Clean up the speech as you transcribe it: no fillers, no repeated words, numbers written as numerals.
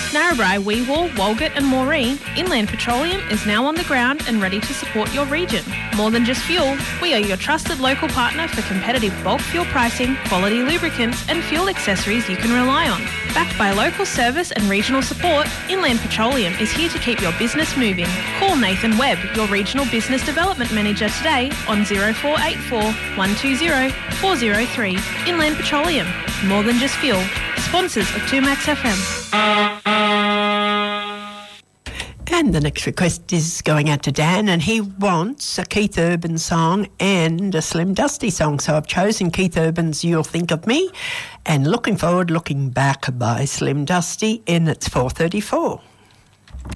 Narrabri, Weewar, Walgett and Moree, Inland Petroleum is now on the ground and ready to support your region. More than just fuel, we are your trusted local partner for competitive bulk fuel pricing, quality lubricants and fuel accessories you can rely on. Backed by local service and regional support, Inland Petroleum is here to keep your business moving. Call Nathan Webb, your Regional Business Development Manager today on 0484 120 403. Inland Petroleum, more than just fuel. Sponsors of 2Max FM. And the next request is going out to Dan, and he wants a Keith Urban song and a Slim Dusty song. So I've chosen Keith Urban's You'll Think of Me and Looking Forward, Looking Back by Slim Dusty, and it's 4:34.